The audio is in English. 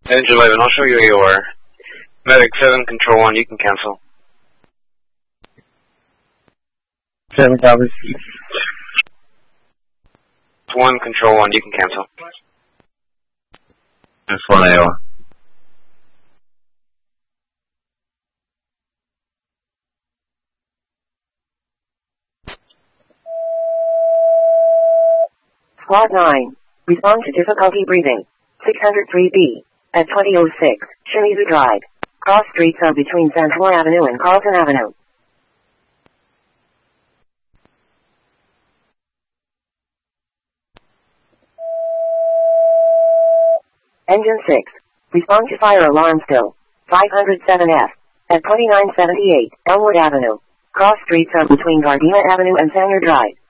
Engine 11, I'll show you AOR. Medic 7, Control 1, you can cancel. 7 copies. 1, Control 1, you can cancel. Just 1 AOR. Squad 9. Respond to difficulty breathing. 603B. At 2006, Shimizu Drive. Cross streets are between Santor Avenue and Carlton Avenue. Engine 6. Respond to fire alarm still. 507F. At 2978, Elmwood Avenue. Cross streets are between Gardena Avenue and Sanger Drive.